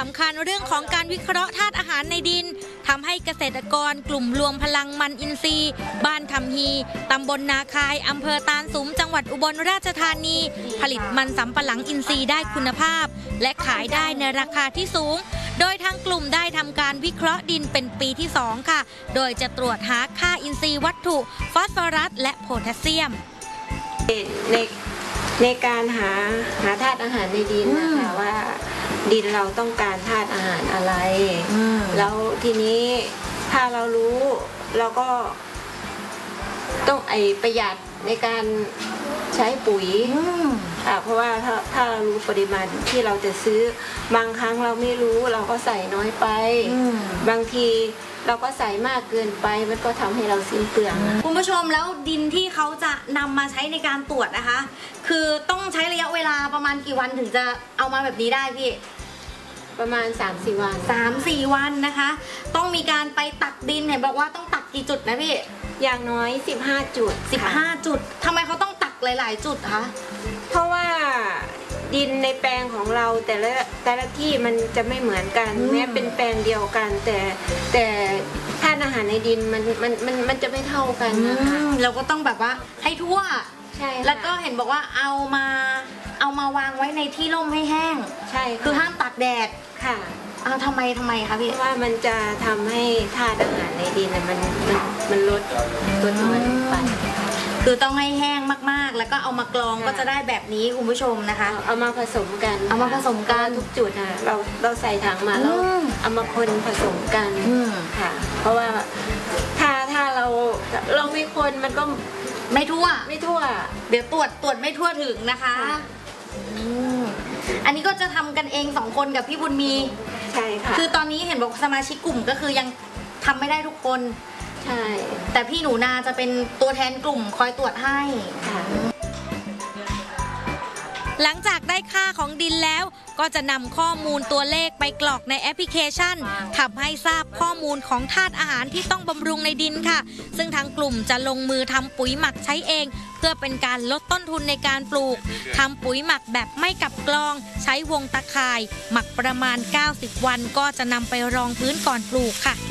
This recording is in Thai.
ำคัญเรื่องของการวิเคราะห์ธาตุอาหารในดินทำให้เกษตรกรกลุ่มรวมพลังมันอินทรีย์บ้านคำฮีตำบลนาคายอำเภอตาลสุมจังหวัดอุบลราชธานีผลิตมันสำปะหลังอินทรีย์ได้คุณภาพและขายได้ในราคาที่สูงโดยทางกลุ่มได้ทำการวิเคราะห์ดินเป็นปีที่2ค่ะโดยจะตรวจหาค่าอินทรีย์วัตถุฟอสฟอรัสและโพแทสเซียมในการหาธาตุอาหารในดินนะคะว่าดินเราต้องการธาตุอาหารอะไรแล้วทีนี้ถ้าเรารู้เราก็ต้องประหยัดในการใช้ปุ๋ยเพราะว่าถ้าเรารู้ปริมาณที่เราจะซื้อบางครั้งเราไม่รู้เราก็ใส่น้อยไปบางทีเราก็ใส่มากเกินไปมันก็ทำให้เราสิ้นเปลืองคุณผู้ชมแล้วดินที่เขาจะนำมาใช้ในการตรวจนะคะคือต้องใช้ระยะเวลาประมาณกี่วันถึงจะเอามาแบบนี้ได้พี่ประมาณ 3-4 วัน 3-4 วันนะคะต้องมีการไปตักดินเห็นบอกว่าต้องตักกี่จุดนะพี่อย่างน้อย15จุด 15จุดทำไมเขาต้องตักหลายๆจุดคะเพราะว่าดินในแปลงของเราแต่ละที่มันจะไม่เหมือนกันแม้เป็นแปลงเดียวกันแต่ธาตุอาหารในดินมันจะไม่เท่ากันนะคะเราก็ต้องแบบว่าให้ทั่วใช่แล้วก็เห็นบอกว่าเอามาวางไว้ในที่ร่มให้แห้งใช่คือห้ามตากแดดค่ะทำไมคะพี่เพราะว่ามันจะทำให้ธาตุอาหารในดินมันลดตัวน้อยไปคือต้องให้แห้งมากๆแล้วก็เอามากรองก็จะได้แบบนี้คุณผู้ชมนะคะเอามาผสมกันทุกจุดนะเราใส่ถังมาแล้วเอามาคนผสมกันค่ะเพราะว่าถ้าเราไม่คนมันก็ไม่ทั่วเดี๋ยวตรวจไม่ทั่วถึงนะคะอันนี้ก็จะทำกันเอง2คนกับพี่บุญมีใช่ค่ะคือตอนนี้เห็นบอกสมาชิกกลุ่มก็คือยังทำไม่ได้ทุกคนใช่แต่พี่หนูนาจะเป็นตัวแทนกลุ่มคอยตรวจให้หลังจากได้ค่าของดินแล้วก็จะนำข้อมูลตัวเลขไปกรอกในแอปพลิเคชันทำให้ทราบข้อมูลของธาตุอาหารที่ต้องบำรุงในดินค่ะซึ่งทางกลุ่มจะลงมือทำปุ๋ยหมักใช้เองเพื่อเป็นการลดต้นทุนในการปลูกทำปุ๋ยหมักแบบไม่กับกลองใช้วงตะข่ายหมักประมาณ90วันก็จะนำไปรองพื้นก่อนปลูกค่ะ